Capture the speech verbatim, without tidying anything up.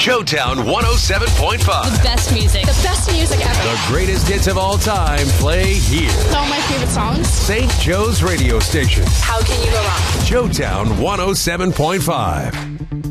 Showtown one oh seven point five. The best music. The best music ever. The greatest hits of all time play here. Some of my favorite songs. Saint Joe's radio station. How can you go wrong? Showtown one oh seven point five.